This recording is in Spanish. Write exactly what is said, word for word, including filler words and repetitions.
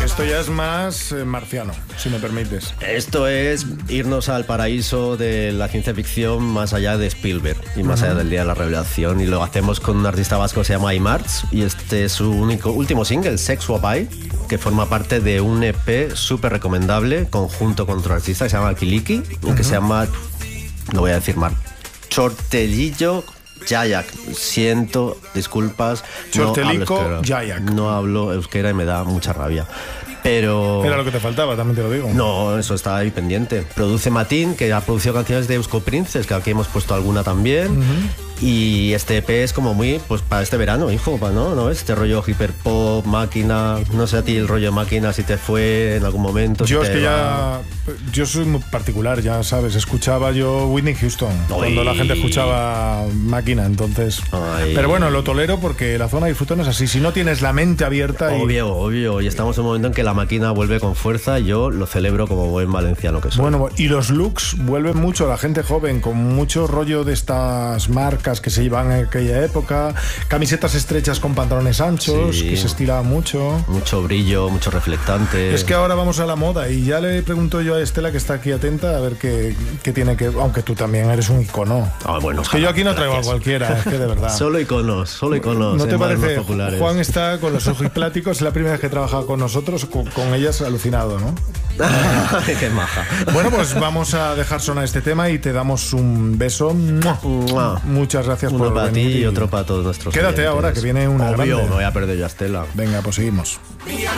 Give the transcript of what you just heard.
Esto ya es más eh, marciano, si me permites. Esto es irnos al paraíso de la ciencia ficción más allá de Spielberg y más uh-huh. allá del Día de la Revelación. Y lo hacemos con un artista vasco que se llama Imarts y este es su único, último single, Sex Wapai, que forma parte de un E P súper recomendable conjunto con otro artista que se llama Kiliki uh-huh. y que se llama, no voy a decir mal, Chortelillo Jayak. Siento, disculpas. Chortelico no Jayak. No hablo euskera y me da mucha rabia. Pero... Era lo que te faltaba, también te lo digo. No, eso está ahí pendiente. Produce Matín, que ha producido canciones de Eusko Princess, que aquí hemos puesto alguna también. Uh-huh. Y este E P es como muy, pues para este verano, hijo, ¿no? ¿No? Este rollo hiperpop, máquina. No sé a ti el rollo máquina si te fue en algún momento. Yo si es que va... ya. Yo soy muy particular, ya sabes. Escuchaba yo Whitney Houston Ay. cuando la gente escuchaba máquina, entonces. Ay. Pero bueno, lo tolero porque la zona de disfrutón es así. Si no tienes la mente abierta. Obvio, y... obvio. Y estamos en un momento en que la máquina vuelve con fuerza. Y yo lo celebro como buen valenciano que soy. Bueno, y los looks vuelven mucho. La gente joven con mucho rollo de estas marcas que se llevan en aquella época, camisetas estrechas con pantalones anchos, sí. que se estilaba mucho. Mucho brillo, mucho reflectante. Es que ahora vamos a la moda y ya le pregunto yo a Estela, que está aquí atenta, a ver qué, qué tiene que... Aunque tú también eres un icono. Ah, bueno, es que yo aquí no traigo gracias. a cualquiera, es que de verdad. Solo iconos, solo iconos. ¿No te parece? Juan está con los ojos pláticos, es la primera vez que trabaja con nosotros, con, con ellas alucinado, ¿no? Qué maja. Bueno, pues vamos a dejar sonar este tema y te damos un beso. ¡Mua! Muchas gracias Uno por para venir. ti y otro para todos nuestros Quédate oyentes. ahora, que viene una Obvio, grande. me voy a perder yo a Estela. Venga, pues seguimos.